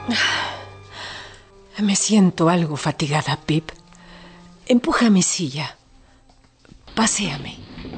Me siento algo fatigada, Pip. Empuja mi silla. Paséame.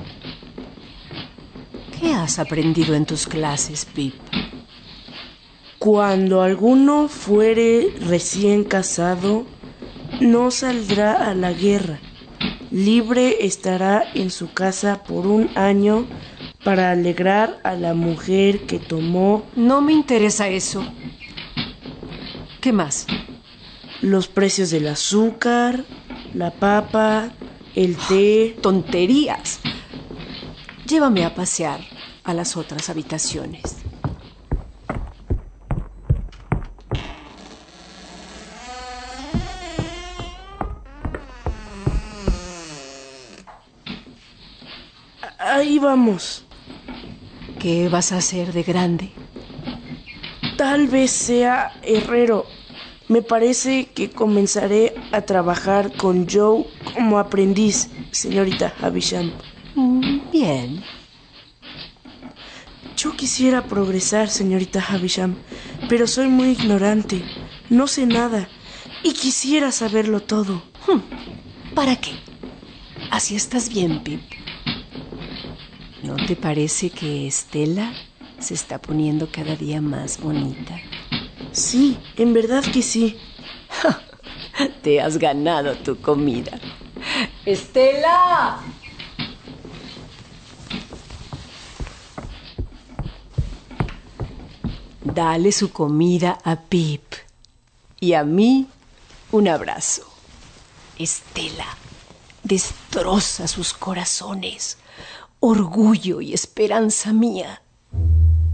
¿Qué has aprendido en tus clases, Pip? Cuando alguno fuere recién casado, no saldrá a la guerra. Libre estará en su casa por 1 año para alegrar a la mujer que tomó. No me interesa eso. ¿Qué más? Los precios del azúcar, la papa, el té. ¡Tonterías! Llévame a pasear a las otras habitaciones. Ahí vamos. ¿Qué vas a hacer de grande? Tal vez sea herrero. Me parece que comenzaré a trabajar con Joe como aprendiz, señorita Havisham. Bien. Yo quisiera progresar, señorita Havisham, pero soy muy ignorante. No sé nada y quisiera saberlo todo. ¿Para qué? Así estás bien, Pip. ¿No te parece que Estela se está poniendo cada día más bonita? Sí, en verdad que sí. Te has ganado tu comida. ¡Estela! Dale su comida a Pip. Y a mí, un abrazo. Estela destroza sus corazones. Orgullo y esperanza mía.